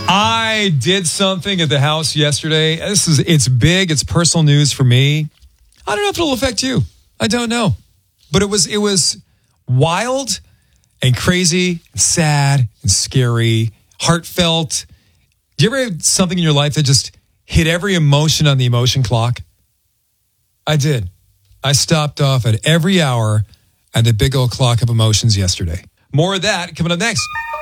I did something at the house yesterday. It's big. It's personal news for me. I don't know if it'll affect you. I don't know. But it was wild and crazy and sad and scary, heartfelt. Do you ever have something in your life that just hit every emotion on the emotion clock? I did. I stopped off at every hour at the big old clock of emotions yesterday. More of that coming up next.